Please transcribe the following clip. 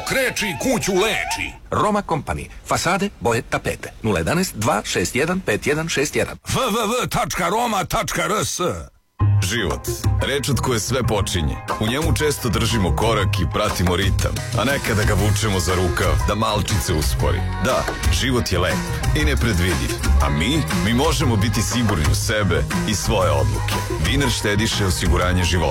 kreči kuću leči. Roma Company. Fasade, boje, tapete. 011 261 5161. www.roma.rs. Život, reč od koje sve počinje. U njemu često držimo korak i pratimo ritam, a nekada ga vučemo za rukav da malčice uspori. Da, život je lep i nepredvidiv, a mi možemo biti sigurni u sebe i svoje odluke. Dinar štediše osiguranje života.